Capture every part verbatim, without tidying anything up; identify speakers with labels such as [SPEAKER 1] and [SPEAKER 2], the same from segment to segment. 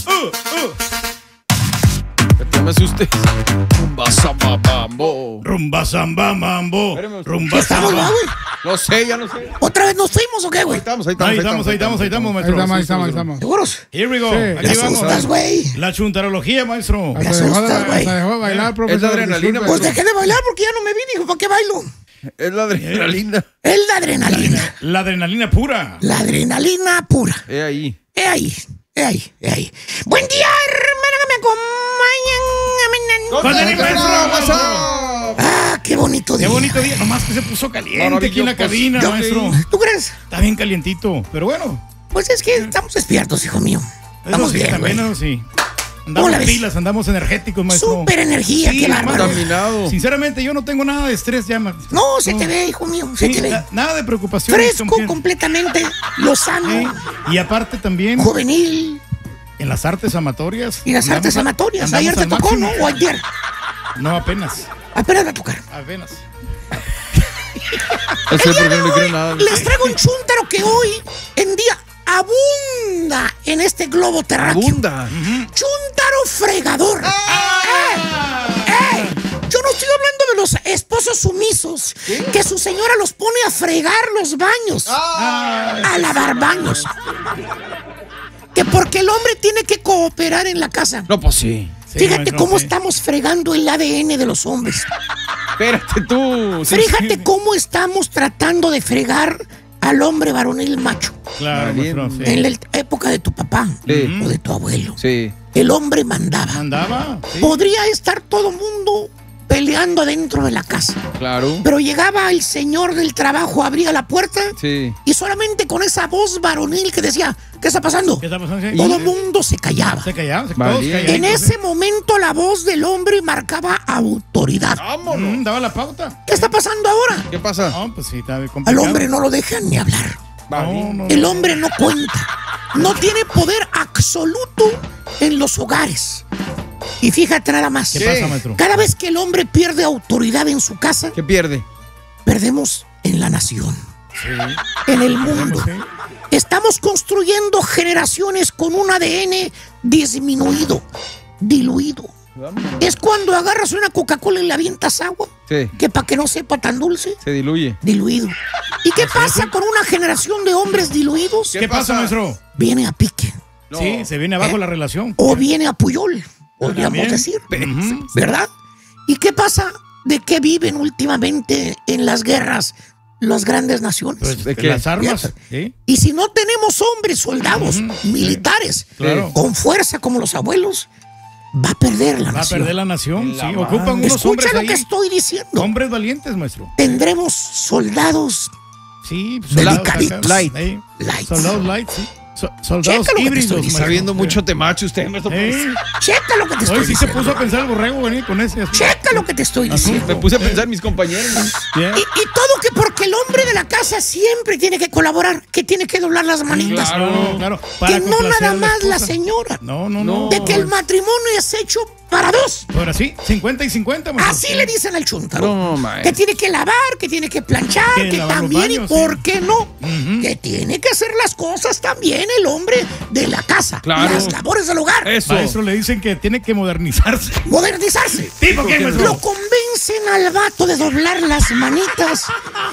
[SPEAKER 1] uh, uh. No me asustes. Rumba samba mambo.
[SPEAKER 2] Rumba samba mambo. Rumba
[SPEAKER 3] ¿Estamos,
[SPEAKER 2] samba.
[SPEAKER 3] güey?
[SPEAKER 1] No sé, ya no sé.
[SPEAKER 3] ¿Otra vez nos fuimos o qué, güey?
[SPEAKER 1] Ahí estamos, ahí estamos.
[SPEAKER 2] Ahí estamos, ahí estamos, ahí estamos, maestro.
[SPEAKER 4] Ahí estamos, ahí estamos, ahí estamos.
[SPEAKER 3] ¿Seguros?
[SPEAKER 2] Here we go.
[SPEAKER 4] Sí.
[SPEAKER 2] Aquí
[SPEAKER 3] Me
[SPEAKER 2] vamos.
[SPEAKER 3] asustas, güey.
[SPEAKER 2] La chuntarología, maestro.
[SPEAKER 3] Me
[SPEAKER 4] Se dejó
[SPEAKER 3] asustas,
[SPEAKER 4] de-
[SPEAKER 3] güey.
[SPEAKER 4] se dejó de bailar, profesor.
[SPEAKER 1] Es la adrenalina,
[SPEAKER 4] disculpe.
[SPEAKER 3] Pues dejé de bailar porque ya no me vi, hijo. ¿Para qué bailo?
[SPEAKER 1] Es la adrenalina.
[SPEAKER 3] Es la adrenalina.
[SPEAKER 2] La adrenalina pura.
[SPEAKER 3] La adrenalina pura.
[SPEAKER 1] Es ahí.
[SPEAKER 3] He ahí, he ahí, he ahí. Buen día, hermano, que me acompañan.
[SPEAKER 2] ¡Con el maestro!
[SPEAKER 1] WhatsApp!
[SPEAKER 3] Ah, qué bonito día.
[SPEAKER 2] Qué bonito día. Nomás que se puso caliente aquí en la
[SPEAKER 1] Maravilloso.
[SPEAKER 2] cabina,
[SPEAKER 3] Yo-
[SPEAKER 2] maestro.
[SPEAKER 3] ¿Tú crees?
[SPEAKER 2] Está bien calientito. Pero bueno.
[SPEAKER 3] Pues es que estamos despiertos, hijo mío.
[SPEAKER 2] Eso
[SPEAKER 3] Estamos
[SPEAKER 2] sí,
[SPEAKER 3] bien,
[SPEAKER 2] también,
[SPEAKER 3] güey.
[SPEAKER 2] ¿no? Sí.
[SPEAKER 3] ¿Cómo
[SPEAKER 2] Andamos
[SPEAKER 3] la ves?
[SPEAKER 2] pilas, andamos energéticos, maestro.
[SPEAKER 3] Súper energía,
[SPEAKER 2] Sí,
[SPEAKER 3] qué
[SPEAKER 2] nomás
[SPEAKER 3] bárbaro.
[SPEAKER 1] Contaminado.
[SPEAKER 2] Sinceramente, yo no tengo nada de estrés ya, ma-
[SPEAKER 3] No, se te ve, hijo mío, se
[SPEAKER 2] Sí,
[SPEAKER 3] te ve.
[SPEAKER 2] na- nada de preocupación.
[SPEAKER 3] Fresco
[SPEAKER 2] como que-
[SPEAKER 3] completamente, lozano,
[SPEAKER 2] Sí. Y aparte también,
[SPEAKER 3] juvenil.
[SPEAKER 2] en las artes amatorias.
[SPEAKER 3] Y las
[SPEAKER 2] andamos
[SPEAKER 3] artes
[SPEAKER 2] a-
[SPEAKER 3] amatorias.
[SPEAKER 2] andamos
[SPEAKER 3] Ayer te
[SPEAKER 2] al
[SPEAKER 3] tocó, ¿no?
[SPEAKER 2] máximo.
[SPEAKER 3] O ayer.
[SPEAKER 2] No, apenas.
[SPEAKER 3] Apenas va a tocar.
[SPEAKER 2] Apenas.
[SPEAKER 1] No sé
[SPEAKER 3] El
[SPEAKER 1] por
[SPEAKER 3] día
[SPEAKER 1] qué
[SPEAKER 3] de
[SPEAKER 1] no le
[SPEAKER 3] hoy
[SPEAKER 1] creo nada.
[SPEAKER 3] les traigo un chúntaro que hoy en día abunda en este globo terráqueo.
[SPEAKER 1] Abunda.
[SPEAKER 3] Chúntaro fregador. ¡Eh! ¡Eh! Yo no estoy hablando de los esposos sumisos que su señora los pone a fregar los baños, a lavar baños. Que porque el hombre tiene que cooperar en la casa.
[SPEAKER 1] No, pues sí.
[SPEAKER 2] Sí,
[SPEAKER 3] Fíjate
[SPEAKER 2] maestro,
[SPEAKER 3] cómo
[SPEAKER 2] sí.
[SPEAKER 3] estamos fregando el A D N de los hombres.
[SPEAKER 1] Espérate tú. Sí,
[SPEAKER 3] Fíjate
[SPEAKER 1] sí.
[SPEAKER 3] cómo estamos tratando de fregar al hombre varonil macho.
[SPEAKER 2] Claro, maestro.
[SPEAKER 1] Valiente.
[SPEAKER 2] Sí.
[SPEAKER 3] En la época de tu papá
[SPEAKER 1] Sí.
[SPEAKER 3] o de tu abuelo.
[SPEAKER 1] Sí.
[SPEAKER 3] El hombre mandaba.
[SPEAKER 2] Andaba. Sí.
[SPEAKER 3] Podría estar todo mundo peleando adentro de la casa.
[SPEAKER 1] Claro.
[SPEAKER 3] Pero llegaba el señor del trabajo, abría la puerta
[SPEAKER 1] Sí.
[SPEAKER 3] y solamente con esa voz varonil que decía, ¿qué está pasando?
[SPEAKER 2] ¿Qué está pasando? Sí.
[SPEAKER 3] Todo mundo se callaba.
[SPEAKER 2] Se callaban, se
[SPEAKER 1] Vale.
[SPEAKER 2] todos calladitos,
[SPEAKER 3] En
[SPEAKER 2] sí.
[SPEAKER 3] ese momento la voz del hombre marcaba autoridad.
[SPEAKER 2] Mm, daba la pauta.
[SPEAKER 3] ¿Qué está pasando ahora?
[SPEAKER 1] ¿Qué pasa?
[SPEAKER 2] No, pues sí, está bien
[SPEAKER 3] Al
[SPEAKER 2] complicado.
[SPEAKER 3] hombre no lo dejan ni hablar.
[SPEAKER 2] No, no,
[SPEAKER 3] El
[SPEAKER 2] no.
[SPEAKER 3] hombre no cuenta. No tiene poder absoluto en los hogares. Y fíjate nada más.
[SPEAKER 2] ¿Qué pasa, maestro?
[SPEAKER 3] Cada vez que el hombre pierde autoridad en su casa,
[SPEAKER 1] ¿Qué pierde?
[SPEAKER 3] perdemos en la nación,
[SPEAKER 2] Sí.
[SPEAKER 3] en el mundo.
[SPEAKER 2] Sí.
[SPEAKER 3] Estamos construyendo generaciones con un A D N disminuido, diluido. Es cuando agarras una Coca-Cola y le avientas agua,
[SPEAKER 1] Sí.
[SPEAKER 3] que para que no sepa tan dulce,
[SPEAKER 1] Se diluye.
[SPEAKER 3] diluido. ¿Y qué pasa con una generación de hombres diluidos?
[SPEAKER 2] ¿Qué pasa, maestro?
[SPEAKER 3] Viene a pique
[SPEAKER 2] Sí, se viene abajo
[SPEAKER 3] ¿Eh?
[SPEAKER 2] la relación.
[SPEAKER 3] o viene a Puyol, podríamos
[SPEAKER 2] También.
[SPEAKER 3] decir,
[SPEAKER 2] Ujú.
[SPEAKER 3] ¿verdad? ¿Y qué pasa de qué viven últimamente en las guerras las grandes naciones?
[SPEAKER 2] Pues,
[SPEAKER 1] ¿De qué?
[SPEAKER 2] las armas. Sí.
[SPEAKER 3] Y si no tenemos hombres, soldados,
[SPEAKER 2] Ujú.
[SPEAKER 3] militares,
[SPEAKER 2] Claro.
[SPEAKER 3] con fuerza como los abuelos, va a perder la
[SPEAKER 2] Va a
[SPEAKER 3] nación.
[SPEAKER 2] perder la nación.
[SPEAKER 1] La
[SPEAKER 2] Sí,
[SPEAKER 1] madre.
[SPEAKER 2] ocupan unos
[SPEAKER 3] Escucha
[SPEAKER 2] hombres
[SPEAKER 3] lo
[SPEAKER 2] ahí.
[SPEAKER 3] que estoy diciendo.
[SPEAKER 2] Hombres valientes, maestro.
[SPEAKER 3] Tendremos soldados
[SPEAKER 2] Sí,
[SPEAKER 3] Delicaditos.
[SPEAKER 1] Light.
[SPEAKER 2] Sí.
[SPEAKER 3] light.
[SPEAKER 2] Soldados light, sí. So- soldados
[SPEAKER 3] Checa lo que te
[SPEAKER 2] híbridos,
[SPEAKER 3] estoy diciendo.
[SPEAKER 2] maestro.
[SPEAKER 1] Está viendo mucho temacho usted, maestro.
[SPEAKER 2] Sí.
[SPEAKER 3] Checa lo que te estoy
[SPEAKER 2] Hoy sí se
[SPEAKER 3] diciendo.
[SPEAKER 2] puso a pensar el borrego venir con ese. así.
[SPEAKER 3] Checa lo que te estoy
[SPEAKER 2] Así.
[SPEAKER 3] diciendo.
[SPEAKER 1] Me puse a pensar en mis compañeros.
[SPEAKER 2] Yeah.
[SPEAKER 3] Y, y todo que porque el hombre de la casa siempre tiene que colaborar, que tiene que doblar las manitas.
[SPEAKER 2] Claro, claro. Para
[SPEAKER 3] Que no
[SPEAKER 2] complacer
[SPEAKER 3] nada
[SPEAKER 2] a
[SPEAKER 3] más la
[SPEAKER 2] esposa.
[SPEAKER 3] señora.
[SPEAKER 2] No, no, no.
[SPEAKER 3] De que el matrimonio es hecho para dos.
[SPEAKER 2] Ahora sí, cincuenta y cincuenta, maestro.
[SPEAKER 3] Así le dicen al chuntaro.
[SPEAKER 1] No, maestro.
[SPEAKER 3] Que tiene que lavar, que tiene que planchar,
[SPEAKER 2] Que
[SPEAKER 3] que
[SPEAKER 2] lavar los
[SPEAKER 3] también,
[SPEAKER 2] baños,
[SPEAKER 3] y por
[SPEAKER 2] sí.
[SPEAKER 3] qué no,
[SPEAKER 2] Ujú.
[SPEAKER 3] que tiene que hacer las cosas también el hombre de la casa.
[SPEAKER 1] Claro.
[SPEAKER 3] Las labores del hogar.
[SPEAKER 1] Eso.
[SPEAKER 2] Maestro, le dicen que tiene que modernizarse.
[SPEAKER 3] Modernizarse.
[SPEAKER 2] ¿Tipo qué, maestro?
[SPEAKER 3] Lo convencen al vato de doblar las manitas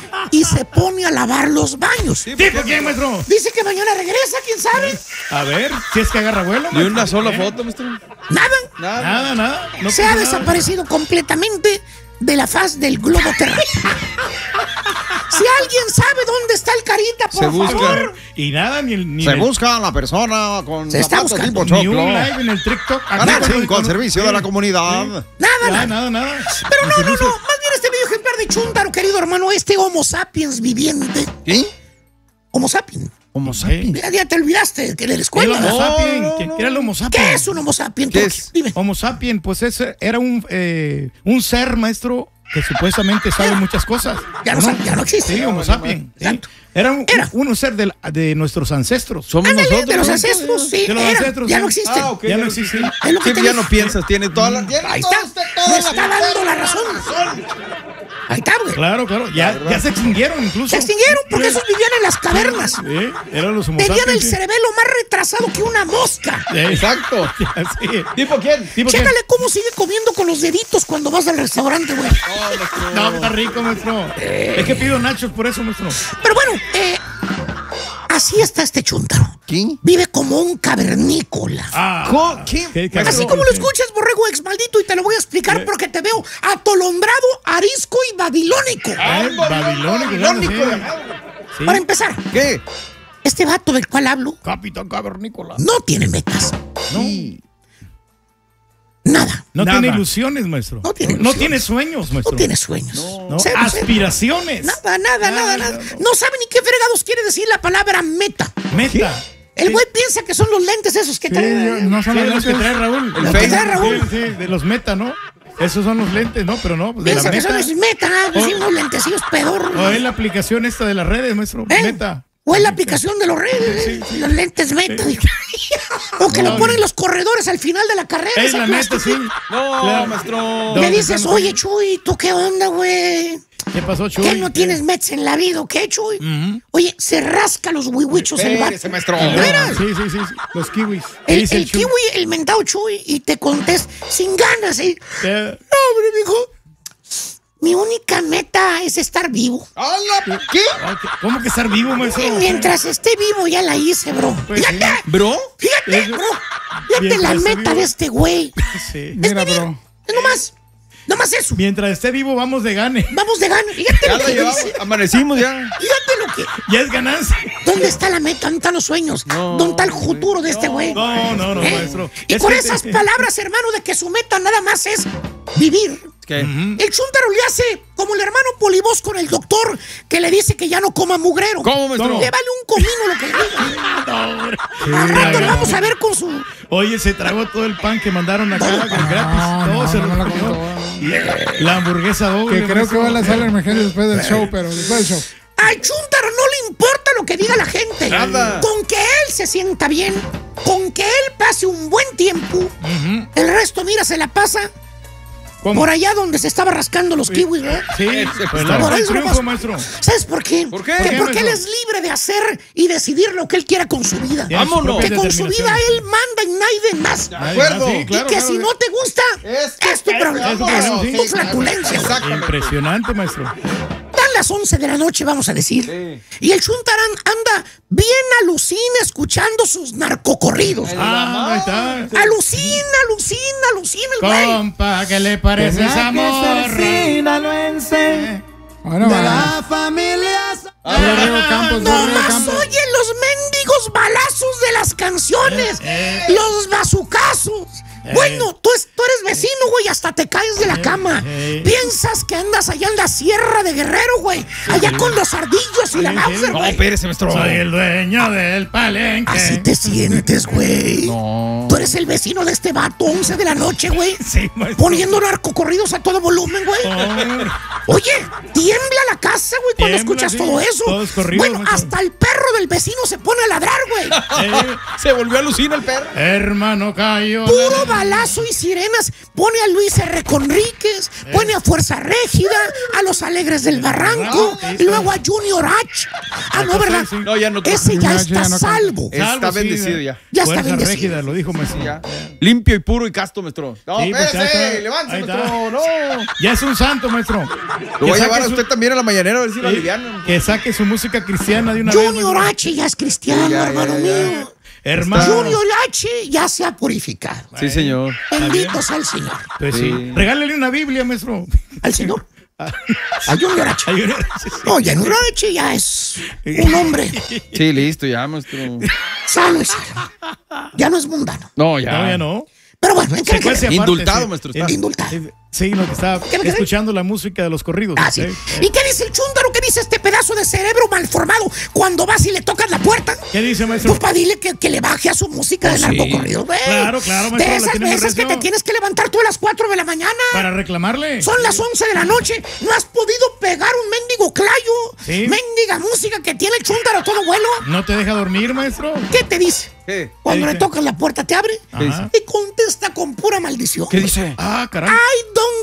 [SPEAKER 3] y se pone a lavar los baños.
[SPEAKER 2] ¿Tipo qué, maestro?
[SPEAKER 3] Dice que mañana regresa, quién sabe.
[SPEAKER 2] A ver, si es que agarra vuelo.
[SPEAKER 1] Ni
[SPEAKER 2] maestro.
[SPEAKER 1] una sola
[SPEAKER 2] ¿Eh?
[SPEAKER 1] foto, maestro.
[SPEAKER 3] Nada.
[SPEAKER 1] Nada.
[SPEAKER 2] Nada, nada. No
[SPEAKER 3] Se
[SPEAKER 2] pasa
[SPEAKER 3] ha
[SPEAKER 2] nada.
[SPEAKER 3] desaparecido completamente de la faz del globo terráqueo. Si alguien sabe dónde está el carita, por
[SPEAKER 1] Se busca.
[SPEAKER 3] favor.
[SPEAKER 2] Y nada, ni el. Ni
[SPEAKER 1] Se
[SPEAKER 2] el-
[SPEAKER 1] busca a la persona con
[SPEAKER 3] Se está
[SPEAKER 1] zapatos
[SPEAKER 3] buscando.
[SPEAKER 1] tipo
[SPEAKER 2] Ni un
[SPEAKER 1] choclo.
[SPEAKER 2] live en el TikTok.
[SPEAKER 1] Canal
[SPEAKER 2] Aquí,
[SPEAKER 1] cinco al servicio de la comunidad.
[SPEAKER 3] Nada,
[SPEAKER 2] Nada,
[SPEAKER 3] nada.
[SPEAKER 2] nada, nada.
[SPEAKER 3] Pero no, no, no. Más bien este medio ejemplar de chúntaro, querido hermano, este Homo sapiens viviente.
[SPEAKER 1] ¿Qué?
[SPEAKER 3] Homo sapiens.
[SPEAKER 1] Homo
[SPEAKER 2] sapiens.
[SPEAKER 3] Ya, ya te olvidaste que de la
[SPEAKER 2] El
[SPEAKER 3] escuela.
[SPEAKER 2] Homo
[SPEAKER 1] No,
[SPEAKER 2] sapien.
[SPEAKER 1] no,
[SPEAKER 2] ¿Qué,
[SPEAKER 1] no.
[SPEAKER 2] qué era el Homo sapien?
[SPEAKER 3] ¿Qué es un Homo sapiens?
[SPEAKER 1] ¿Qué
[SPEAKER 3] Turki?
[SPEAKER 1] es?
[SPEAKER 3] Dime.
[SPEAKER 2] Homo sapien, pues ese era un, eh, un ser, maestro, que supuestamente sabe muchas cosas.
[SPEAKER 3] Ya no
[SPEAKER 2] ¿o
[SPEAKER 3] sa- ya no existe.
[SPEAKER 2] Sí, Homo sapien. sí.
[SPEAKER 3] Exacto.
[SPEAKER 2] Era un,
[SPEAKER 3] Era.
[SPEAKER 2] un ser del- de nuestros ancestros.
[SPEAKER 1] Somos
[SPEAKER 3] Ándale,
[SPEAKER 1] nosotros.
[SPEAKER 3] de los
[SPEAKER 1] ¿no?
[SPEAKER 3] ancestros, sí.
[SPEAKER 2] De los
[SPEAKER 3] era.
[SPEAKER 2] ancestros,
[SPEAKER 3] ya
[SPEAKER 2] sí.
[SPEAKER 3] no existen.
[SPEAKER 1] Ah, ok.
[SPEAKER 2] Ya no existe.
[SPEAKER 3] Es lo que
[SPEAKER 1] Sí,
[SPEAKER 3] te
[SPEAKER 1] ya
[SPEAKER 3] digo.
[SPEAKER 1] no piensas, tiene toda la. tiene
[SPEAKER 3] Ahí
[SPEAKER 1] toda
[SPEAKER 3] está.
[SPEAKER 1] usted toda
[SPEAKER 3] Me
[SPEAKER 1] la
[SPEAKER 3] está dando la razón. Ahí está, güey.
[SPEAKER 2] Claro, claro. Ya, ya se extinguieron incluso.
[SPEAKER 3] Se extinguieron porque esos vivían en las cavernas.
[SPEAKER 2] Sí, eran los homo
[SPEAKER 3] Tenían el
[SPEAKER 2] sapiens, sí.
[SPEAKER 3] cerebelo más retrasado que una mosca.
[SPEAKER 2] Sí.
[SPEAKER 1] Exacto.
[SPEAKER 2] Sí.
[SPEAKER 1] ¿Tipo quién?
[SPEAKER 2] ¿Tipo quién?
[SPEAKER 3] Chécale cómo sigue comiendo con los deditos cuando vas al restaurante, güey.
[SPEAKER 2] No, está rico, maestro. Es que pido nachos por eso, maestro.
[SPEAKER 3] Pero bueno, eh, así está este chúntaro.
[SPEAKER 1] ¿Quién?
[SPEAKER 3] Vive como un cavernícola.
[SPEAKER 2] Ah,
[SPEAKER 1] ¿Co- ¿Quién?
[SPEAKER 2] ¿Qué- qué-
[SPEAKER 3] Así
[SPEAKER 2] no,
[SPEAKER 3] como lo
[SPEAKER 2] sí.
[SPEAKER 3] escuchas, borrego ex maldito, y te lo voy a explicar
[SPEAKER 2] Eh.
[SPEAKER 3] porque te veo atolondrado, arisco y babilónico.
[SPEAKER 2] Eh, babilónico,
[SPEAKER 1] babilónico,
[SPEAKER 2] claro,
[SPEAKER 1] sí.
[SPEAKER 2] Sí.
[SPEAKER 3] Para empezar,
[SPEAKER 1] ¿Qué?
[SPEAKER 3] este vato del cual hablo
[SPEAKER 2] Capitán Cavernícola.
[SPEAKER 3] no tiene metas.
[SPEAKER 2] No,
[SPEAKER 3] Nada.
[SPEAKER 2] no
[SPEAKER 1] Nada.
[SPEAKER 2] tiene ilusiones, maestro.
[SPEAKER 3] No tiene
[SPEAKER 2] No
[SPEAKER 3] ilusiones.
[SPEAKER 2] tiene sueños, maestro.
[SPEAKER 3] No tiene sueños.
[SPEAKER 2] No,
[SPEAKER 3] Cero, cero.
[SPEAKER 2] aspiraciones.
[SPEAKER 3] Nada, nada, nada,
[SPEAKER 2] Nada,
[SPEAKER 3] nada.
[SPEAKER 2] no.
[SPEAKER 3] No sabe ni qué fregados quiere decir la palabra meta.
[SPEAKER 2] Meta.
[SPEAKER 3] El güey piensa que son los lentes esos que
[SPEAKER 4] Sí,
[SPEAKER 3] trae.
[SPEAKER 4] yo- no son
[SPEAKER 2] Sí,
[SPEAKER 4] los
[SPEAKER 2] los que
[SPEAKER 4] lentes.
[SPEAKER 2] trae Raúl.
[SPEAKER 1] El
[SPEAKER 3] Los que
[SPEAKER 1] Face.
[SPEAKER 3] trae Raúl.
[SPEAKER 2] Sí, sí, de los meta, ¿no? Esos son los lentes, ¿no? Pero no, pues de la
[SPEAKER 3] Piensa que son
[SPEAKER 2] meta.
[SPEAKER 3] los meta, ah, pues sí, unos lentecillos pedorros.
[SPEAKER 2] O es la aplicación esta de las redes, maestro.
[SPEAKER 3] ¿Eh?
[SPEAKER 2] Meta.
[SPEAKER 3] O es la aplicación de los redes, los lentes meta. digo. O que lo ponen los corredores al final de la carrera.
[SPEAKER 2] Es
[SPEAKER 3] esa
[SPEAKER 2] la neta,
[SPEAKER 3] plástica.
[SPEAKER 2] sí.
[SPEAKER 1] No,
[SPEAKER 2] Claro.
[SPEAKER 1] maestro.
[SPEAKER 3] Le
[SPEAKER 2] ¿Dónde
[SPEAKER 3] dices,
[SPEAKER 2] están?
[SPEAKER 3] oye, Chuy, ¿tú qué onda, güey?
[SPEAKER 2] ¿Qué pasó, Chuy?
[SPEAKER 3] ¿Qué no tienes mets en la vida o qué, Chuy? Oye, se rasca los huihuichos el vato.
[SPEAKER 1] Espérese, maestro.
[SPEAKER 3] ¿De veras?
[SPEAKER 2] Sí, sí, sí, sí. Los kiwis. ¿Qué
[SPEAKER 3] El,
[SPEAKER 2] dice
[SPEAKER 3] el
[SPEAKER 2] el Chuy?
[SPEAKER 3] kiwi, el mentado Chuy, y te contesta sin ganas. ¿eh?
[SPEAKER 2] Eh,
[SPEAKER 3] No, hombre, mijo. Mi única meta es estar vivo.
[SPEAKER 1] ¡Hala! ¿Qué?
[SPEAKER 2] ¿Cómo que estar vivo, maestro?
[SPEAKER 3] Y mientras esté vivo, ya la hice, bro.
[SPEAKER 2] Pues sí.
[SPEAKER 3] Fíjate,
[SPEAKER 1] ¿Bro?
[SPEAKER 3] fíjate,
[SPEAKER 2] Eso-
[SPEAKER 3] bro. Fíjate
[SPEAKER 2] Mientras
[SPEAKER 3] la
[SPEAKER 2] esté
[SPEAKER 3] meta
[SPEAKER 2] vivo.
[SPEAKER 3] de este güey.
[SPEAKER 2] Sí.
[SPEAKER 3] Es
[SPEAKER 4] Mira,
[SPEAKER 3] vivir.
[SPEAKER 4] bro.
[SPEAKER 3] Es nomás. Nomás eso.
[SPEAKER 2] Mientras esté vivo, vamos de gane.
[SPEAKER 3] Vamos de gana. Fíjate
[SPEAKER 1] Ya
[SPEAKER 3] lo
[SPEAKER 1] la
[SPEAKER 3] que
[SPEAKER 1] llevamos.
[SPEAKER 3] dice.
[SPEAKER 1] Amanecimos ya.
[SPEAKER 3] Fíjate lo que.
[SPEAKER 2] Ya es ganancia.
[SPEAKER 3] ¿Dónde está la meta? ¿Dónde están los sueños? ¿Dónde está el futuro de este güey?
[SPEAKER 2] No, no, no,
[SPEAKER 3] ¿Eh?
[SPEAKER 2] maestro.
[SPEAKER 3] Y
[SPEAKER 2] Es
[SPEAKER 3] con
[SPEAKER 2] que-
[SPEAKER 3] esas palabras, hermano, de que su meta nada más es vivir.
[SPEAKER 1] ¿Qué?
[SPEAKER 3] El chúntaro le hace como el hermano Polibos con el doctor que le dice que ya no coma mugrero.
[SPEAKER 1] ¿Cómo, maestro?
[SPEAKER 3] Le vale un comino lo que le diga.
[SPEAKER 2] No, hombre.
[SPEAKER 3] Al rato lo
[SPEAKER 2] la-
[SPEAKER 3] vamos a ver con su.
[SPEAKER 2] Oye, se tragó todo el pan que mandaron acá
[SPEAKER 3] No,
[SPEAKER 2] gratis.
[SPEAKER 4] no,
[SPEAKER 2] Todo
[SPEAKER 4] no,
[SPEAKER 2] se
[SPEAKER 4] no
[SPEAKER 2] lo
[SPEAKER 4] me lo
[SPEAKER 2] comió.
[SPEAKER 4] contó.
[SPEAKER 2] Y la hamburguesa doble.
[SPEAKER 4] Que creo que
[SPEAKER 2] maestro.
[SPEAKER 4] va a la sala de emergencia después del show, pero después del show.
[SPEAKER 3] Al chúntaro no le importa lo que diga la gente.
[SPEAKER 1] Nada.
[SPEAKER 3] Con que él se sienta bien, con que él pase un buen tiempo, el resto, mira, se la pasa
[SPEAKER 2] ¿Cómo?
[SPEAKER 3] por allá donde se estaba rascando los kiwis, ¿verdad?
[SPEAKER 2] Sí, pues la
[SPEAKER 3] Por
[SPEAKER 2] del
[SPEAKER 3] ahí se lo
[SPEAKER 2] triunfo,
[SPEAKER 3] pasa.
[SPEAKER 2] maestro.
[SPEAKER 3] ¿Sabes por qué?
[SPEAKER 1] ¿Por qué?
[SPEAKER 3] Que
[SPEAKER 1] ¿Por qué,
[SPEAKER 3] porque él
[SPEAKER 2] maestro?
[SPEAKER 3] es libre de hacer y decidir lo que él quiera con su vida.
[SPEAKER 2] Tiene sus
[SPEAKER 1] Vámonos.
[SPEAKER 2] propias
[SPEAKER 3] Que con su vida
[SPEAKER 2] determinaciones.
[SPEAKER 3] él manda y nadie más.
[SPEAKER 1] De
[SPEAKER 2] Nadie
[SPEAKER 1] acuerdo.
[SPEAKER 2] más, sí, claro,
[SPEAKER 3] y que
[SPEAKER 2] claro,
[SPEAKER 3] si
[SPEAKER 2] sí.
[SPEAKER 3] no te gusta,
[SPEAKER 1] Es-
[SPEAKER 3] es, tu problema,
[SPEAKER 2] es tu
[SPEAKER 3] es,
[SPEAKER 2] problema,
[SPEAKER 3] tu
[SPEAKER 2] sí.
[SPEAKER 3] flatulencia.
[SPEAKER 1] Exacto.
[SPEAKER 2] Impresionante, maestro.
[SPEAKER 3] Dan las once de la noche, vamos a decir.
[SPEAKER 1] Sí.
[SPEAKER 3] Y el Chuntarán anda bien alucina escuchando sus narcocorridos.
[SPEAKER 2] Ah, ahí está.
[SPEAKER 3] Alucina, alucina, alucina el güey.
[SPEAKER 2] Compa, ¿qué le parece esa morra?
[SPEAKER 4] Bueno, va. Borrego Campos, Borrego
[SPEAKER 3] Nomás
[SPEAKER 4] Campos.
[SPEAKER 3] oye los mendigos balazos de las canciones,
[SPEAKER 2] Eh,
[SPEAKER 3] los bazucazos. Bueno, tú, es- tú eres vecino, güey, hasta te caes de la cama.
[SPEAKER 2] eh.
[SPEAKER 3] Piensas que andas allá en la Sierra de Guerrero, güey. Allá con los ardillos y la
[SPEAKER 2] Sí,
[SPEAKER 3] Mauser,
[SPEAKER 2] sí.
[SPEAKER 1] No,
[SPEAKER 3] güey.
[SPEAKER 1] espérese, maestro.
[SPEAKER 2] Soy el dueño del palenque.
[SPEAKER 3] Así te sientes, güey.
[SPEAKER 1] No.
[SPEAKER 3] Tú eres el vecino de este vato, once de la noche, güey.
[SPEAKER 2] Sí, maestro.
[SPEAKER 3] Poniendo narcocorridos a todo volumen, güey.
[SPEAKER 2] Oh,
[SPEAKER 3] Oye, tiembla la casa, güey, cuando
[SPEAKER 2] Tiembla,
[SPEAKER 3] escuchas
[SPEAKER 2] sí.
[SPEAKER 3] todo eso.
[SPEAKER 2] Todos corridos,
[SPEAKER 3] Bueno,
[SPEAKER 2] maestro.
[SPEAKER 3] hasta el perro del vecino se pone a ladrar, güey.
[SPEAKER 2] eh,
[SPEAKER 1] Se volvió a alucina el perro.
[SPEAKER 2] hermano cayó.
[SPEAKER 3] Puro balazo y sirenas. Pone a Luis R. Conríquez, pone a Fuerza Régida, a los Alegres del Barranco,
[SPEAKER 2] Ah,
[SPEAKER 3] y luego a Junior H. Ah, no, ¿verdad?
[SPEAKER 2] sí.
[SPEAKER 1] No, ya no.
[SPEAKER 3] Ese ya
[SPEAKER 4] Ya,
[SPEAKER 3] está
[SPEAKER 4] ya no-
[SPEAKER 3] salvo.
[SPEAKER 1] Está
[SPEAKER 2] Salvo, sí,
[SPEAKER 1] bendecido
[SPEAKER 2] de-
[SPEAKER 1] ya.
[SPEAKER 3] Ya está
[SPEAKER 2] Fuerza
[SPEAKER 3] bendecido.
[SPEAKER 2] Régida, lo dijo maestro.
[SPEAKER 1] Ya. Limpio y puro y casto, maestro. No,
[SPEAKER 2] Sí, pues, ya
[SPEAKER 1] espérese,
[SPEAKER 2] está.
[SPEAKER 1] levántese,
[SPEAKER 2] Ahí está.
[SPEAKER 1] maestro. No.
[SPEAKER 2] Ya es un santo, maestro.
[SPEAKER 1] Lo voy a llevar a
[SPEAKER 2] su-
[SPEAKER 1] usted también a la mañanera a ver si lo
[SPEAKER 2] sí,
[SPEAKER 1] alivianan.
[SPEAKER 2] que saque su música cristiana de una vez.
[SPEAKER 3] Junior
[SPEAKER 2] maestro.
[SPEAKER 3] H ya es cristiano,
[SPEAKER 1] Sí, ya, ya,
[SPEAKER 3] hermano
[SPEAKER 1] ya, ya.
[SPEAKER 3] mío.
[SPEAKER 2] Hermano.
[SPEAKER 3] Junior H ya se ha purificado.
[SPEAKER 1] Sí, señor.
[SPEAKER 3] Bendito sea el Señor.
[SPEAKER 2] Pues sí.
[SPEAKER 1] Sí.
[SPEAKER 2] Regálale una Biblia, maestro.
[SPEAKER 3] Al Señor. A Junior H.
[SPEAKER 2] Ay, sí, sí.
[SPEAKER 3] No, Junior H ya es un hombre
[SPEAKER 1] Sí, listo, ya, maestro.
[SPEAKER 3] sano y salvo. Ya no es mundano.
[SPEAKER 1] No, ya.
[SPEAKER 2] No, ya no.
[SPEAKER 3] Pero bueno, ¿en qué me
[SPEAKER 2] Secuencia
[SPEAKER 3] quedé?
[SPEAKER 2] aparte,
[SPEAKER 1] Indultado,
[SPEAKER 2] sí.
[SPEAKER 1] maestro, está.
[SPEAKER 2] Eh,
[SPEAKER 3] Indultado.
[SPEAKER 2] eh, Sí, lo que estaba
[SPEAKER 3] ¿Qué me quedé?
[SPEAKER 2] escuchando la música de los corridos.
[SPEAKER 3] Ah, sí.
[SPEAKER 2] ¿eh?
[SPEAKER 3] ¿Y qué dice el chúndaro? ¿Qué dice este pedazo de cerebro malformado cuando vas y le tocas la puerta?
[SPEAKER 2] ¿Qué dice, maestro?
[SPEAKER 3] Pues para dile que, que le baje a su música de
[SPEAKER 2] Oh, sí.
[SPEAKER 3] narcocorrido, güey.
[SPEAKER 2] Claro, claro, maestro,
[SPEAKER 3] De
[SPEAKER 2] la
[SPEAKER 3] esas
[SPEAKER 2] tiene muy
[SPEAKER 3] veces que
[SPEAKER 2] recio.
[SPEAKER 3] te tienes que levantar tú a las cuatro de la mañana.
[SPEAKER 2] Para reclamarle.
[SPEAKER 3] Son las once de la noche. No has podido pegar un mendigo clayo.
[SPEAKER 2] Sí.
[SPEAKER 3] Mendiga música que tiene el chúndaro a todo vuelo.
[SPEAKER 2] ¿No te deja dormir, maestro?
[SPEAKER 3] ¿Qué te dice?
[SPEAKER 1] ¿Qué?
[SPEAKER 3] Cuando
[SPEAKER 2] ¿Qué
[SPEAKER 3] le
[SPEAKER 2] dice?
[SPEAKER 3] tocas la puerta, te abre
[SPEAKER 2] Ajá.
[SPEAKER 3] y contesta con pura maldición.
[SPEAKER 1] ¿Qué dice?
[SPEAKER 2] Ah, caray.
[SPEAKER 3] I don't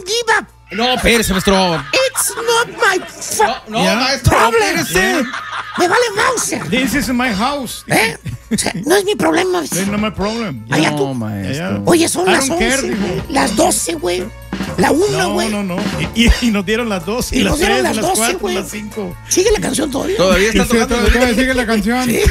[SPEAKER 3] give up.
[SPEAKER 1] No, espérese, maestro.
[SPEAKER 3] It's not my fu-
[SPEAKER 1] No,
[SPEAKER 2] Ya.
[SPEAKER 1] maestro,
[SPEAKER 3] problem.
[SPEAKER 1] espérese.
[SPEAKER 3] Me vale Mauser.
[SPEAKER 2] This is my house.
[SPEAKER 3] ¿Eh? O sea, no es mi problema.
[SPEAKER 2] It's not my problem.
[SPEAKER 3] Allá
[SPEAKER 1] No,
[SPEAKER 3] tú.
[SPEAKER 1] maestro.
[SPEAKER 3] Oye, son
[SPEAKER 2] I
[SPEAKER 3] las
[SPEAKER 2] don't care,
[SPEAKER 3] once,
[SPEAKER 2] dijo.
[SPEAKER 3] güey, las doce, güey. La una,
[SPEAKER 2] No,
[SPEAKER 3] güey.
[SPEAKER 2] no, no. Y, y- y nos dieron las dos, y,
[SPEAKER 3] Y
[SPEAKER 2] las
[SPEAKER 3] nos dieron
[SPEAKER 2] tres,
[SPEAKER 3] las
[SPEAKER 2] las
[SPEAKER 3] doce,
[SPEAKER 2] cuatro,
[SPEAKER 3] güey.
[SPEAKER 2] las cinco.
[SPEAKER 3] Sigue la canción todavía.
[SPEAKER 1] Todavía está
[SPEAKER 4] Sí,
[SPEAKER 1] tocando.
[SPEAKER 4] todavía todavía sigue la canción.
[SPEAKER 3] Sí,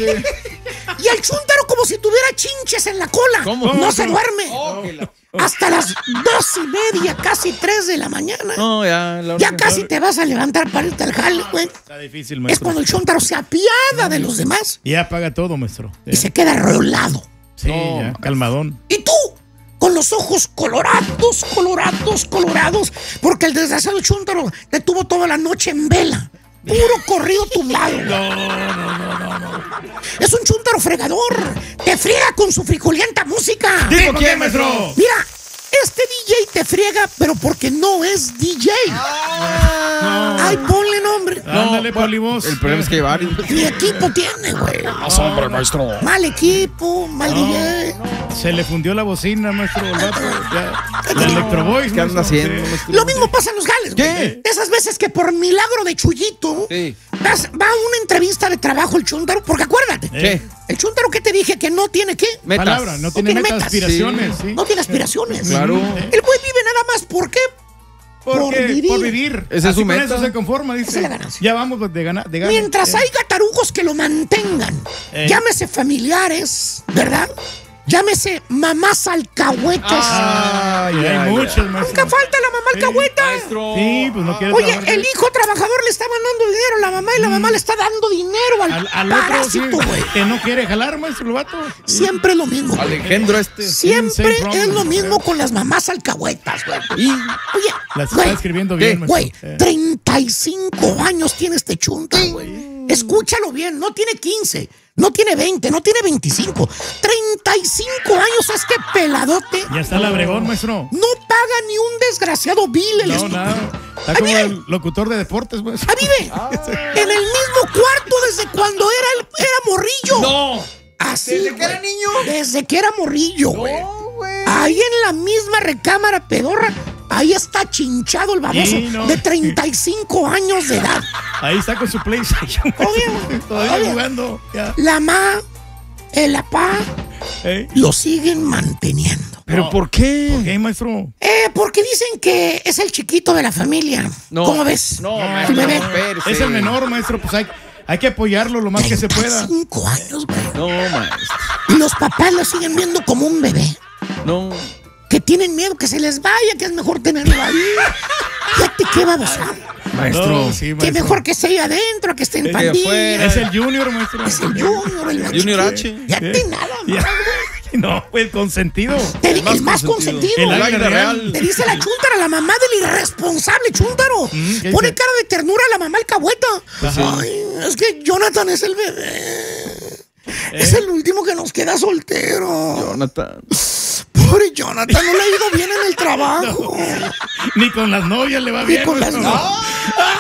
[SPEAKER 3] y el chúntaro como si tuviera chinches en la cola.
[SPEAKER 1] ¿Cómo?
[SPEAKER 3] No se duerme.
[SPEAKER 1] Oh, que la-
[SPEAKER 3] Hasta las dos y media, casi tres de la mañana.
[SPEAKER 1] No, ya. La
[SPEAKER 3] Ya
[SPEAKER 1] hora-
[SPEAKER 3] casi te vas a levantar para irte al jale, güey.
[SPEAKER 2] Está difícil,
[SPEAKER 3] Es
[SPEAKER 2] maestro.
[SPEAKER 3] cuando el chúntaro se apiada de los demás
[SPEAKER 2] Y ya paga todo, maestro.
[SPEAKER 3] y se queda rolado.
[SPEAKER 2] Sí,
[SPEAKER 1] No,
[SPEAKER 2] ya, calmadón.
[SPEAKER 3] Y tú, con los ojos colorados, colorados, colorados, porque el desgraciado chúntaro te tuvo toda la noche en vela. Puro corrido tumbado.
[SPEAKER 2] No, no, no, no, no.
[SPEAKER 3] Es un chúntaro fregador. Te friega con su frijolienta música.
[SPEAKER 2] ¿Tipo quién, maestro?
[SPEAKER 3] Mira, este D J te friega, pero porque no es D J. Ay, ponle nombre.
[SPEAKER 2] Ándale,
[SPEAKER 1] bueno,
[SPEAKER 2] Polibos.
[SPEAKER 1] El problema es que hay varios.
[SPEAKER 3] Mi equipo tiene, güey.
[SPEAKER 1] Más hombre, maestro.
[SPEAKER 3] Mal equipo, mal
[SPEAKER 2] No.
[SPEAKER 3] D J.
[SPEAKER 2] Se le fundió la bocina, maestro. El vato, ya. La Electro Boys,
[SPEAKER 1] ¿Qué anda
[SPEAKER 2] maestro,
[SPEAKER 1] haciendo,
[SPEAKER 2] sí.
[SPEAKER 1] maestro?
[SPEAKER 3] Lo mismo pasa en los gales, güey.
[SPEAKER 1] ¿Qué?
[SPEAKER 3] De esas veces que por milagro de Chuyito
[SPEAKER 1] Sí.
[SPEAKER 3] vas- va a una entrevista de trabajo el chúntaro, porque acuérdate,
[SPEAKER 1] ¿Qué?
[SPEAKER 3] el chúntaro que te dije que no tiene qué,
[SPEAKER 1] Metas.
[SPEAKER 2] Palabra, no tiene
[SPEAKER 3] tiene
[SPEAKER 2] metas,
[SPEAKER 3] metas.
[SPEAKER 2] aspiraciones. Sí.
[SPEAKER 3] no tiene aspiraciones.
[SPEAKER 1] Claro.
[SPEAKER 3] El güey vive nada más, ¿por qué?
[SPEAKER 2] ¿Por,
[SPEAKER 3] Por
[SPEAKER 2] qué?
[SPEAKER 3] vivir.
[SPEAKER 2] Por vivir.
[SPEAKER 1] Esa es
[SPEAKER 2] Así
[SPEAKER 1] su
[SPEAKER 2] con
[SPEAKER 1] meta.
[SPEAKER 2] eso se conforma,
[SPEAKER 3] Esa es
[SPEAKER 2] dice.
[SPEAKER 3] la ganancia.
[SPEAKER 2] Ya vamos de gana, de gana.
[SPEAKER 3] Mientras
[SPEAKER 2] Eh,
[SPEAKER 3] hay gatarujos que lo mantengan,
[SPEAKER 2] Eh.
[SPEAKER 3] llámese familiares, ¿verdad? Llámese mamás alcahuetas.
[SPEAKER 2] Ay,
[SPEAKER 1] Ay,
[SPEAKER 2] hay
[SPEAKER 1] ay,
[SPEAKER 2] muchos,
[SPEAKER 1] ay.
[SPEAKER 2] maestro.
[SPEAKER 3] Nunca falta la mamá alcahueta.
[SPEAKER 1] Maestro.
[SPEAKER 2] Sí, pues no quiere
[SPEAKER 3] Oye,
[SPEAKER 2] trabajar.
[SPEAKER 3] el hijo trabajador le está mandando dinero a la mamá y la mamá le está dando dinero al,
[SPEAKER 2] Al, al otro, sí,
[SPEAKER 3] parásito, güey.
[SPEAKER 2] que no quiere jalar, maestro, el vato.
[SPEAKER 3] Siempre es lo mismo. güey.
[SPEAKER 1] Alejandro este.
[SPEAKER 3] Siempre
[SPEAKER 2] Same problem.
[SPEAKER 3] es lo mismo con las mamás alcahuetas, güey.
[SPEAKER 1] Y
[SPEAKER 3] Oye,
[SPEAKER 2] Las
[SPEAKER 3] güey,
[SPEAKER 2] está escribiendo
[SPEAKER 1] ¿qué?
[SPEAKER 2] bien, maestro.
[SPEAKER 3] güey,
[SPEAKER 2] Eh.
[SPEAKER 3] treinta y cinco años tiene este chunta, güey. Escúchalo bien, no tiene quince, no tiene veinte, no tiene veinticinco. treinta y cinco años este peladote
[SPEAKER 2] Ya está el abregón, maestro.
[SPEAKER 3] no paga ni un desgraciado bill el
[SPEAKER 2] No,
[SPEAKER 3] estúpido.
[SPEAKER 2] nada. Está
[SPEAKER 3] Ahí
[SPEAKER 2] como
[SPEAKER 3] vive.
[SPEAKER 2] el locutor de deportes, maestro.
[SPEAKER 3] Ah, vive en el mismo cuarto desde cuando era, el- era morrillo.
[SPEAKER 1] no.
[SPEAKER 3] Así,
[SPEAKER 1] ¿Desde que era
[SPEAKER 3] güey.
[SPEAKER 1] niño?
[SPEAKER 3] Desde que era morrillo, güey.
[SPEAKER 1] No, güey.
[SPEAKER 3] Ahí en la misma recámara pedorra, ahí está chinchado el baboso
[SPEAKER 2] Sí, no.
[SPEAKER 3] de treinta y cinco años de edad.
[SPEAKER 2] Ahí está con su PlayStation.
[SPEAKER 3] Obvio,
[SPEAKER 2] Todavía
[SPEAKER 3] obvio.
[SPEAKER 2] jugando. Ya.
[SPEAKER 3] La ma, el apá,
[SPEAKER 2] ¿Eh?
[SPEAKER 3] lo siguen manteniendo.
[SPEAKER 1] ¿Pero
[SPEAKER 2] No.
[SPEAKER 1] por qué?
[SPEAKER 2] ¿Por qué, maestro?
[SPEAKER 3] Eh, porque dicen que es el chiquito de la familia.
[SPEAKER 1] No.
[SPEAKER 3] ¿Cómo ves?
[SPEAKER 1] No,
[SPEAKER 3] El
[SPEAKER 1] maestro,
[SPEAKER 3] bebé.
[SPEAKER 1] espérese.
[SPEAKER 2] Es el menor, maestro. Pues hay, hay que apoyarlo lo más que se pueda.
[SPEAKER 3] Cinco años, güey.
[SPEAKER 1] No, maestro.
[SPEAKER 3] Y los papás lo siguen viendo como un bebé.
[SPEAKER 1] No.
[SPEAKER 3] Que tienen miedo que se les vaya, que es mejor tenerlo ahí. Fíjate qué babosada.
[SPEAKER 1] Maestro.
[SPEAKER 2] No, sí,
[SPEAKER 3] Que
[SPEAKER 2] maestro.
[SPEAKER 3] mejor que esté ahí adentro, que esté en
[SPEAKER 1] Que
[SPEAKER 3] pandilla.
[SPEAKER 1] afuera.
[SPEAKER 2] Es el Junior, maestro.
[SPEAKER 3] Es el Junior, el más
[SPEAKER 1] Junior
[SPEAKER 3] chiquito.
[SPEAKER 1] H.
[SPEAKER 3] Ya te nada,
[SPEAKER 2] Ya.
[SPEAKER 3] más.
[SPEAKER 2] No, pues consentido.
[SPEAKER 3] Te di-
[SPEAKER 1] El más
[SPEAKER 3] el más
[SPEAKER 1] consentido.
[SPEAKER 3] consentido.
[SPEAKER 2] El
[SPEAKER 1] El
[SPEAKER 2] águila
[SPEAKER 1] águila
[SPEAKER 2] real.
[SPEAKER 1] real.
[SPEAKER 3] Te dice la chúntara, la mamá del irresponsable chúntaro.
[SPEAKER 2] Mm, ¿qué
[SPEAKER 3] Pone
[SPEAKER 2] dice?
[SPEAKER 3] cara de ternura a la mamá alcahueta.
[SPEAKER 2] Ajá.
[SPEAKER 3] Ay, es que Jonathan es el bebé. Es el último que nos queda soltero.
[SPEAKER 1] Jonathan.
[SPEAKER 3] Pobre Jonathan, no le ha ido bien en el trabajo.
[SPEAKER 2] Ni con las novias le va
[SPEAKER 3] Ni
[SPEAKER 2] bien.
[SPEAKER 3] con las
[SPEAKER 2] maestro.
[SPEAKER 3] no-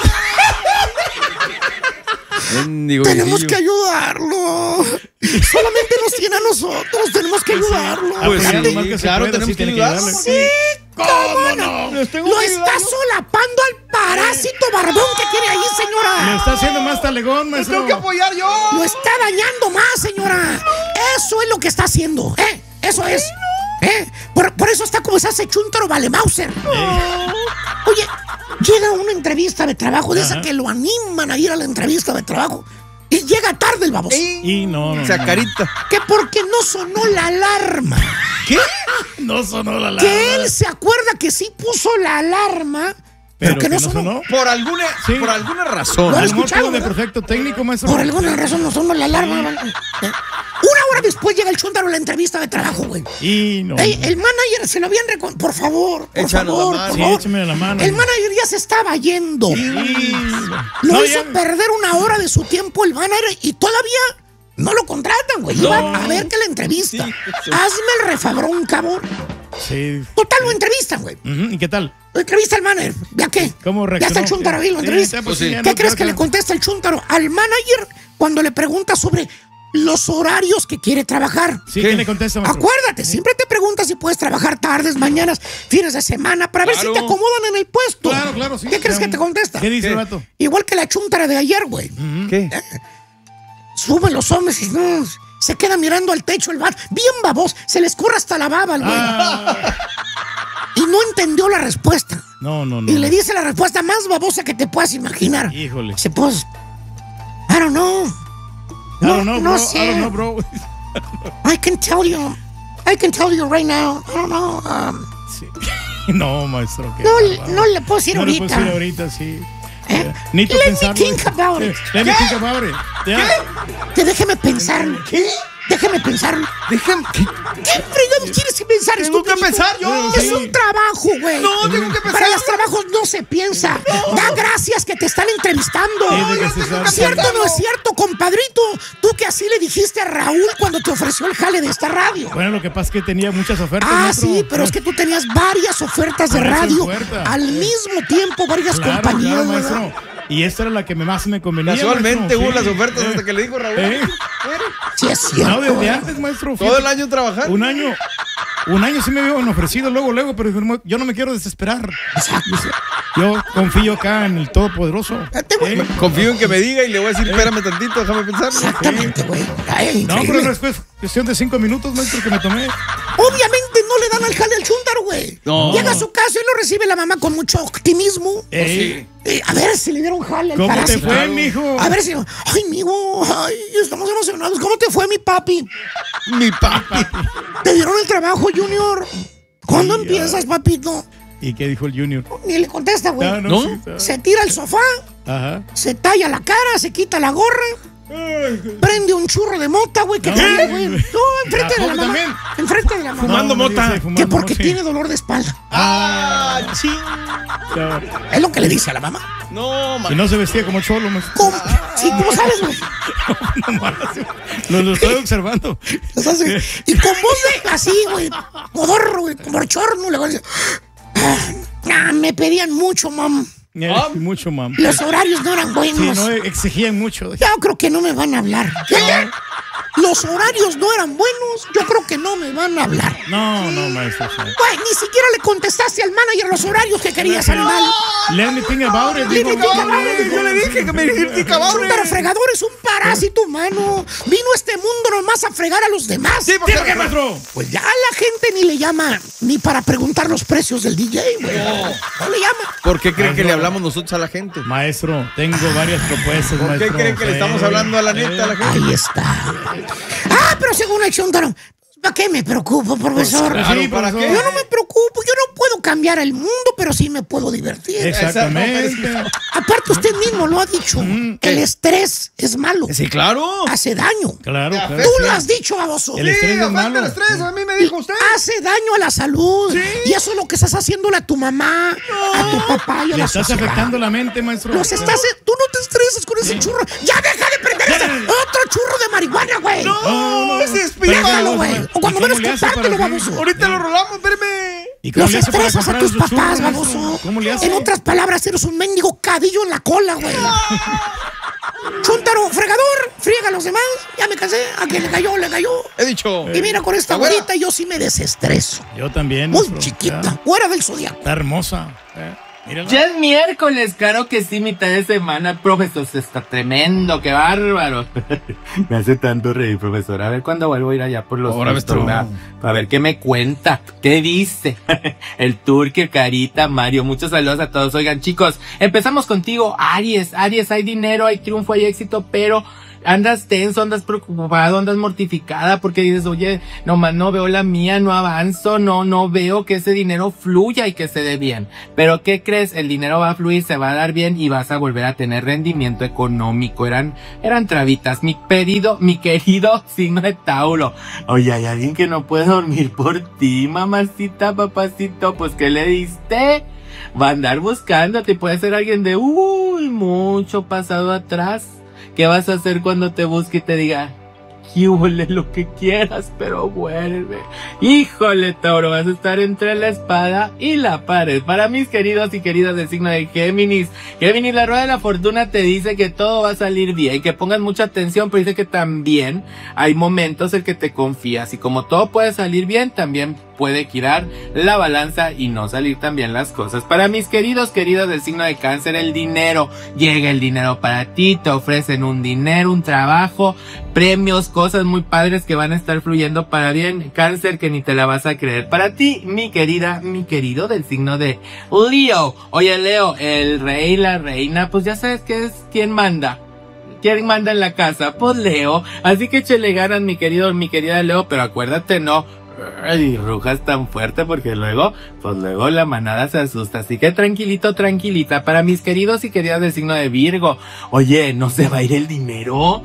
[SPEAKER 1] Mendigo
[SPEAKER 3] Tenemos
[SPEAKER 1] viejillo.
[SPEAKER 3] que ayudarlo. Solamente nos tiene a nosotros. Tenemos que ayudarlo.
[SPEAKER 1] Pues sí,
[SPEAKER 2] Apoyarlo más que se
[SPEAKER 1] claro,
[SPEAKER 2] pueda,
[SPEAKER 1] tenemos
[SPEAKER 2] sí,
[SPEAKER 1] que
[SPEAKER 2] tiene
[SPEAKER 1] ayudarlo.
[SPEAKER 2] ayudarle.
[SPEAKER 3] Sí, ¿cómo no?
[SPEAKER 1] Los tengo
[SPEAKER 3] Lo
[SPEAKER 1] que
[SPEAKER 3] está
[SPEAKER 1] ayudarlo.
[SPEAKER 3] solapando al parásito barbón que tiene ahí,
[SPEAKER 2] Le
[SPEAKER 3] señora.
[SPEAKER 2] está haciendo más talegón, maestro.
[SPEAKER 1] Tengo que apoyar yo.
[SPEAKER 3] Lo está dañando más, señora. Eso es lo que está haciendo, ¿eh? Eso es. ¿Eh? Por, por eso está como se hace chuntaro vale Mauser. Oye, llega a una entrevista de trabajo de esa
[SPEAKER 2] Ajá.
[SPEAKER 3] que lo animan a ir a la entrevista de trabajo. Y llega tarde el baboso.
[SPEAKER 2] Y no, no,
[SPEAKER 1] Esa
[SPEAKER 2] no.
[SPEAKER 1] carita.
[SPEAKER 3] Que porque no sonó la alarma.
[SPEAKER 1] ¿Qué?
[SPEAKER 2] No sonó la alarma.
[SPEAKER 3] Que él se acuerda que sí puso la alarma, pero, que, no sonó.
[SPEAKER 1] Por alguna,
[SPEAKER 2] Sí.
[SPEAKER 1] por alguna razón.
[SPEAKER 3] ¿Lo
[SPEAKER 2] A
[SPEAKER 3] has
[SPEAKER 2] lo mejor
[SPEAKER 3] escuchado,
[SPEAKER 2] tuvo de
[SPEAKER 3] verdad?
[SPEAKER 2] perfecto técnico, maestro.
[SPEAKER 3] Por alguna razón no sonó la alarma. ¿Eh? Una hora después llega el chúntaro a la entrevista de trabajo, güey.
[SPEAKER 2] Y no.
[SPEAKER 3] Ey, el manager se lo habían recon... Por favor, por
[SPEAKER 1] Échanos
[SPEAKER 3] favor,
[SPEAKER 1] la mano.
[SPEAKER 3] por
[SPEAKER 2] Sí,
[SPEAKER 3] favor.
[SPEAKER 2] échame la mano.
[SPEAKER 3] El manager ya se estaba yendo.
[SPEAKER 2] Y-
[SPEAKER 3] Lo
[SPEAKER 2] No,
[SPEAKER 3] hizo
[SPEAKER 2] ya-
[SPEAKER 3] perder una hora de su tiempo el manager y todavía no lo contratan, güey.
[SPEAKER 2] No.
[SPEAKER 3] Iban a ver que la entrevista.
[SPEAKER 1] Sí, sí.
[SPEAKER 3] Hazme el refabrón, cabrón.
[SPEAKER 2] Sí.
[SPEAKER 3] Total, lo entrevistan, güey.
[SPEAKER 2] Ujú, ¿Y qué tal?
[SPEAKER 3] Lo entrevista el manager. ¿Ya qué?
[SPEAKER 2] ¿Cómo
[SPEAKER 3] Ya está el
[SPEAKER 2] reaccionó?
[SPEAKER 3] chúntaro ahí, lo
[SPEAKER 2] Sí,
[SPEAKER 3] entrevista.
[SPEAKER 2] ya, pues,
[SPEAKER 1] Pues sí.
[SPEAKER 2] ya
[SPEAKER 3] ¿Qué
[SPEAKER 2] no
[SPEAKER 3] crees
[SPEAKER 2] creo
[SPEAKER 3] que le contesta el chúntaro al manager cuando le pregunta sobre los horarios que quiere trabajar?
[SPEAKER 2] Sí,
[SPEAKER 1] ¿Qué?
[SPEAKER 2] ¿qué le contesta, maestro?
[SPEAKER 3] Acuérdate, siempre te pregunta ver si puedes trabajar tardes, mañanas, fines de semana, para ver
[SPEAKER 1] Claro.
[SPEAKER 3] si te acomodan en el puesto.
[SPEAKER 2] Claro, claro, sí.
[SPEAKER 3] ¿Qué crees que te contesta?
[SPEAKER 2] ¿Qué dice
[SPEAKER 1] ¿Qué?
[SPEAKER 2] el vato?
[SPEAKER 3] Igual que la chuntara de ayer, güey.
[SPEAKER 1] ¿Qué?
[SPEAKER 3] Suben los hombres y no, se queda mirando al techo el bar. Bien babos, se les corre hasta la baba al güey.
[SPEAKER 2] Ah,
[SPEAKER 3] Y no entendió la respuesta.
[SPEAKER 2] no, no, no.
[SPEAKER 3] Y le dice la respuesta más babosa que te puedas imaginar.
[SPEAKER 2] Híjole.
[SPEAKER 3] Dice, pues, I don't know.
[SPEAKER 2] I don't know,
[SPEAKER 3] no
[SPEAKER 2] bro.
[SPEAKER 3] sé.
[SPEAKER 2] I don't know, bro.
[SPEAKER 3] I can tell you. I can tell you right now. I don't know. um,
[SPEAKER 2] Sí. No, maestro. qué
[SPEAKER 3] no, le-
[SPEAKER 2] bárbaro.
[SPEAKER 3] no le puedo decir
[SPEAKER 2] No le
[SPEAKER 3] ahorita.
[SPEAKER 2] puedo decir ahorita, sí.
[SPEAKER 3] ¿Eh?
[SPEAKER 2] Ni tú
[SPEAKER 3] Let me
[SPEAKER 2] pensarlo.
[SPEAKER 3] think about it.
[SPEAKER 2] Let me think about it. Ya.
[SPEAKER 3] Que déjeme pensarlo. ¿Qué? Déjeme pensarlo.
[SPEAKER 1] Déjame. ¿Qué?
[SPEAKER 3] ¿Qué fregados tienes que pensar,
[SPEAKER 1] Tengo que
[SPEAKER 3] estúpido?
[SPEAKER 1] pensar yo.
[SPEAKER 3] Es
[SPEAKER 2] Sí.
[SPEAKER 3] un trabajo, güey.
[SPEAKER 1] No, tengo que
[SPEAKER 3] Para
[SPEAKER 1] pensar.
[SPEAKER 3] los trabajos no se piensa. Da gracias que te están entrevistando.
[SPEAKER 2] Sí, de que se sabe.
[SPEAKER 3] ¿Cierto o no es cierto, compadrito? Tú que así le dijiste a Raúl cuando te ofreció el jale de esta radio.
[SPEAKER 2] Bueno, lo que pasa es que tenía muchas ofertas.
[SPEAKER 3] Ah,
[SPEAKER 2] maestro.
[SPEAKER 3] sí, pero es que tú tenías varias ofertas de
[SPEAKER 2] Varias
[SPEAKER 3] radio
[SPEAKER 2] ofertas.
[SPEAKER 3] al mismo tiempo, varias
[SPEAKER 2] Claro,
[SPEAKER 3] compañías,
[SPEAKER 2] claro,
[SPEAKER 3] ¿verdad?
[SPEAKER 2] maestro. Y esta era la que me- más me convenía.
[SPEAKER 1] Casualmente
[SPEAKER 2] maestro,
[SPEAKER 1] hubo
[SPEAKER 2] sí.
[SPEAKER 1] las ofertas
[SPEAKER 2] Eh,
[SPEAKER 1] hasta que le dijo Raúl.
[SPEAKER 2] eh.
[SPEAKER 3] Sí, es cierto.
[SPEAKER 2] No, desde
[SPEAKER 3] güey.
[SPEAKER 2] antes, maestro.
[SPEAKER 1] Todo
[SPEAKER 2] fíjate.
[SPEAKER 1] el año trabajar.
[SPEAKER 2] Un año. Un año sí me habían ofrecido luego, luego, pero yo no me quiero desesperar. Yo confío acá en el Todopoderoso.
[SPEAKER 3] Fíjate, güey.
[SPEAKER 2] ¿Eh?
[SPEAKER 1] Confío en que me diga y le voy a decir, espérame tantito, déjame pensar.
[SPEAKER 3] Exactamente, güey. Ay,
[SPEAKER 2] No,
[SPEAKER 3] increíble.
[SPEAKER 2] pero no es cuestión de cinco minutos, maestro, que me tomé.
[SPEAKER 3] Obviamente no le dan al jale al chúntaro, güey.
[SPEAKER 1] No.
[SPEAKER 3] Llega a su casa y lo recibe la mamá con mucho optimismo.
[SPEAKER 2] Ey,
[SPEAKER 3] Eh, a ver si le dieron jale al
[SPEAKER 2] ¿Cómo te
[SPEAKER 3] parásito.
[SPEAKER 2] fue, mijo?
[SPEAKER 3] A ver si... Ay, mijo, ay, estamos emocionados. ¿Cómo te fue, mi papi?
[SPEAKER 1] Mi papi.
[SPEAKER 3] ¿Te dieron el trabajo, Junior? ¿Cuándo empiezas, papito?
[SPEAKER 2] ¿Y qué dijo el Junior?
[SPEAKER 3] Ni le contesta, güey.
[SPEAKER 2] Ah,
[SPEAKER 1] ¿No?
[SPEAKER 2] sí, ah.
[SPEAKER 3] Se tira al sofá,
[SPEAKER 2] Ajá.
[SPEAKER 3] se talla la cara, se quita la gorra, prende un churro de mota, güey, que
[SPEAKER 2] No,
[SPEAKER 3] trae,
[SPEAKER 2] güey.
[SPEAKER 3] güey. No, enfrente
[SPEAKER 2] Ah,
[SPEAKER 3] de la
[SPEAKER 2] ¿tú
[SPEAKER 3] mamá.
[SPEAKER 2] también?
[SPEAKER 3] Enfrente de la mamá.
[SPEAKER 1] Fumando
[SPEAKER 2] No, me
[SPEAKER 1] mota.
[SPEAKER 2] dice, fumando,
[SPEAKER 3] Que porque
[SPEAKER 2] sí.
[SPEAKER 3] tiene dolor de espalda.
[SPEAKER 1] Ah, ching.
[SPEAKER 2] Ya.
[SPEAKER 3] Es lo que le dice a la mamá.
[SPEAKER 1] No,
[SPEAKER 2] Y
[SPEAKER 1] man.
[SPEAKER 2] no se vestía como cholo, maestro.
[SPEAKER 3] ¿Cómo? Sí, ¿cómo sabes, güey?
[SPEAKER 2] Lo, lo estoy observando.
[SPEAKER 3] O sea, sí. Y con voz de así, güey, modorro, güey, como chorno, le voy a decir, ah, me pedían mucho, mam.
[SPEAKER 2] Eh, Mucho, mam.
[SPEAKER 3] Los horarios no eran
[SPEAKER 2] Sí,
[SPEAKER 3] buenos.
[SPEAKER 2] no exigían mucho.
[SPEAKER 3] Yo creo que no me van a hablar. ¿Qué? Los horarios no eran buenos. Yo creo que no me van a hablar.
[SPEAKER 2] No, no, maestro. sí.
[SPEAKER 3] Güey, ni siquiera le contestaste al manager los horarios que querías, animal.
[SPEAKER 2] Let me think about it.
[SPEAKER 3] Let me
[SPEAKER 2] dijo.
[SPEAKER 3] think about it.
[SPEAKER 1] Yo le dije que me dijiste cabrón.
[SPEAKER 3] Chúntaro fregador es un parásito humano. Vino a este mundo nomás a fregar a los demás.
[SPEAKER 1] Sí, porque-
[SPEAKER 2] ¿Qué, maestro?
[SPEAKER 3] Pues ya la gente ni le llama ni para preguntar los precios del D J, güey. No le llama.
[SPEAKER 1] ¿Por qué creen que le hablamos nosotros a la gente?
[SPEAKER 2] Maestro, tengo varias propuestas,
[SPEAKER 1] ¿Por qué
[SPEAKER 2] maestro.
[SPEAKER 1] creen que le estamos
[SPEAKER 2] Sí.
[SPEAKER 1] hablando a la neta a la gente?
[SPEAKER 3] Ahí está. Ah, pero según el Chúntaro, ¿para qué me preocupo, profesor?
[SPEAKER 1] Pues claro,
[SPEAKER 2] Sí,
[SPEAKER 1] ¿para
[SPEAKER 2] profesor.
[SPEAKER 1] qué?
[SPEAKER 3] Yo no me preocupo, yo no puedo cambiar el mundo, pero sí me puedo divertir.
[SPEAKER 2] Exactamente.
[SPEAKER 3] Aparte, usted mismo lo ha dicho. El estrés es malo.
[SPEAKER 1] Sí, claro.
[SPEAKER 3] Hace daño.
[SPEAKER 2] Claro, claro.
[SPEAKER 3] Tú lo has dicho, baboso.
[SPEAKER 2] El estrés es malo.
[SPEAKER 1] a mí me dijo usted.
[SPEAKER 3] Hace daño a la salud. Y eso es lo que estás haciéndole a tu mamá, a tu papá y a
[SPEAKER 2] Le
[SPEAKER 3] la
[SPEAKER 2] estás
[SPEAKER 3] sociedad.
[SPEAKER 2] afectando la mente, maestro.
[SPEAKER 3] Los estás... Tú no te estreses con ese churro. ¡Ya deja de prender ese otro churro de marihuana, güey!
[SPEAKER 1] No, ese es
[SPEAKER 2] Pero,
[SPEAKER 3] Déjalo,
[SPEAKER 2] ¿cómo-
[SPEAKER 3] güey. O cuando
[SPEAKER 2] ¿y cómo
[SPEAKER 3] menos
[SPEAKER 2] le hace
[SPEAKER 3] compártelo,
[SPEAKER 2] para-
[SPEAKER 3] baboso.
[SPEAKER 1] Ahorita lo rolamos, espérame.
[SPEAKER 2] ¿Y cómo
[SPEAKER 3] Los
[SPEAKER 2] le hace para
[SPEAKER 3] estresas a
[SPEAKER 2] comprar
[SPEAKER 3] tus
[SPEAKER 2] sus
[SPEAKER 3] papás,
[SPEAKER 2] churros,
[SPEAKER 3] baboso.
[SPEAKER 2] maestro? ¿Cómo le hace?
[SPEAKER 3] En otras palabras, eres un mendigo cadillo en la cola, güey. Chúntaro, fregador, friega a los demás. Ya me cansé. A quien le cayó, le cayó.
[SPEAKER 1] He dicho.
[SPEAKER 3] Y mira, con esta
[SPEAKER 1] Abuela.
[SPEAKER 3] güerita yo sí me desestreso.
[SPEAKER 2] Yo también.
[SPEAKER 3] Muy
[SPEAKER 2] maestro.
[SPEAKER 3] chiquita,
[SPEAKER 2] Ya.
[SPEAKER 3] fuera del zodiaco.
[SPEAKER 2] Está hermosa. Eh, mírala.
[SPEAKER 5] Ya es miércoles, claro que sí, mitad de semana, profesor, se está tremendo, qué bárbaro. Me hace tanto reír, profesor. A ver cuándo vuelvo a ir allá por los
[SPEAKER 1] Ahora,
[SPEAKER 5] puestos,
[SPEAKER 1] maestro.
[SPEAKER 5] a, a ver qué me cuenta, qué dice. El Turque, Carita, Mario, muchos saludos a todos. Oigan, chicos, empezamos contigo, Aries. Aries, hay dinero, hay triunfo, hay éxito, pero andas tenso, andas preocupado, andas mortificada porque dices, oye, nomás no veo la mía, no avanzo, no, no veo que ese dinero fluya y que se dé bien. Pero ¿qué crees? El dinero va a fluir, se va a dar bien y vas a volver a tener rendimiento económico. Eran, eran trabitas. Mi pedido, mi querido signo de Tauro. Oye, hay alguien que no puede dormir por ti, mamacita, papacito, pues ¿qué le diste? Va a andar buscándote, puede ser alguien de, uy, mucho pasado atrás. ¿Qué vas a hacer cuando te busque y te diga, qué huele, lo que quieras, pero vuelve. Híjole, Tauro, vas a estar entre la espada y la pared. Para mis queridos y queridas del signo de Géminis, Géminis, la rueda de la fortuna te dice que todo va a salir bien, que pongas mucha atención, pero dice que también hay momentos en que te confías, y como todo puede salir bien, también puede girar la balanza y no salir tan bien las cosas. Para mis queridos, queridas del signo de Cáncer, el dinero, llega el dinero para ti, te ofrecen un dinero, un trabajo, premios, cosas muy padres que van a estar fluyendo para bien, Cáncer, que ni te la vas a creer. Para ti, mi querida, mi querido del signo de Leo, oye Leo, el rey, la reina, pues ya sabes que es quien manda. ¿Quién manda en la casa? Pues Leo. Así que échale ganas, mi querido, mi querida Leo, pero acuérdate, no y rujas tan fuerte, porque luego, pues luego la manada se asusta. Así que tranquilito, tranquilita. Para mis queridos y queridas del signo de Virgo, oye, ¿no se va a ir el dinero?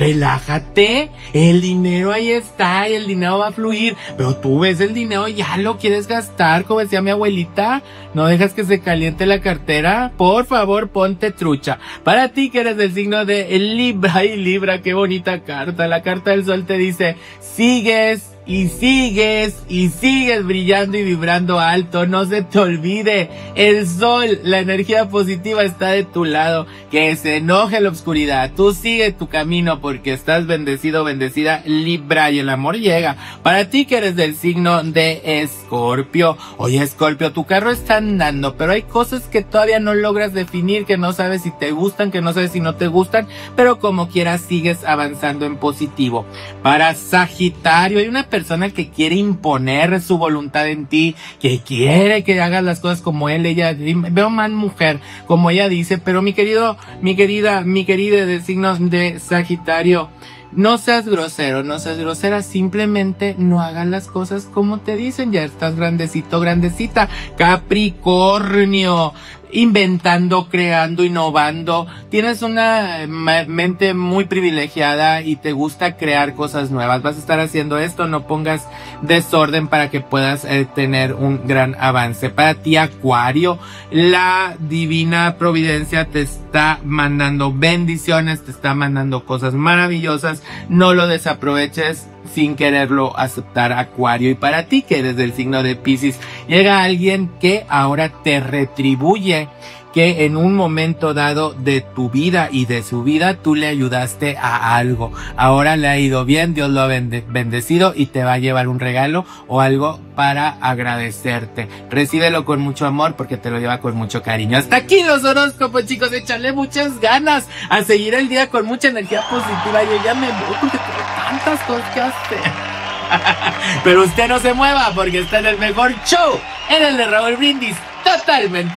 [SPEAKER 5] Relájate, el dinero ahí está y el dinero va a fluir, pero tú ves el dinero y ya lo quieres gastar, como decía mi abuelita, no dejas que se caliente la cartera, por favor ponte trucha. Para ti que eres del signo de Libra, ay Libra, qué bonita carta, la carta del sol te dice, sigues y sigues y sigues brillando y vibrando alto, no se te olvide, el sol, la energía positiva está de tu lado, que se enoje la oscuridad, tú sigue tu camino porque estás bendecido, bendecida Libra, y el amor llega. Para ti que eres del signo de Escorpio, oye Escorpio, tu carro está andando, pero hay cosas que todavía no logras definir, que no sabes si te gustan, que no sabes si no te gustan, pero como quieras sigues avanzando en positivo. Para Sagitario, hay una persona persona que quiere imponer su voluntad en ti, que quiere que hagas las cosas como él, ella, veo más mujer, como ella dice, pero mi querido, mi querida, mi querida de signos de Sagitario, no seas grosero, no seas grosera, simplemente no hagas las cosas como te dicen, ya estás grandecito, grandecita. Capricornio, inventando, creando, innovando, tienes una mente muy privilegiada y te gusta crear cosas nuevas, vas a estar haciendo esto, no pongas desorden para que puedas eh, tener un gran avance. Para ti Acuario, la divina providencia te está mandando bendiciones, te está mandando cosas maravillosas, no lo desaproveches sin quererlo aceptar, Acuario. Y para ti que eres del signo de Piscis, llega alguien que ahora te retribuye, que en un momento dado de tu vida y de su vida tú le ayudaste a algo, ahora le ha ido bien, Dios lo ha bendecido y te va a llevar un regalo o algo para agradecerte. Recíbelo con mucho amor porque te lo lleva con mucho cariño. Hasta aquí los horóscopos, chicos, échale muchas ganas a seguir el día con mucha energía positiva. Yo ya me voy porque tengo tantas cosas que hacer. Pero usted no se mueva porque está en el mejor show, en el de Raúl Brindis, totalmente